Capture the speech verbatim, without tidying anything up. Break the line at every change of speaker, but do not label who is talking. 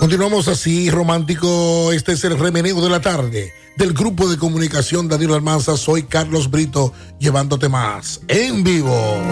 Continuamos así, romántico. Este es el remeneo de la tarde del grupo de comunicación Danilo Almanza. Soy Carlos Brito, llevándote más en vivo.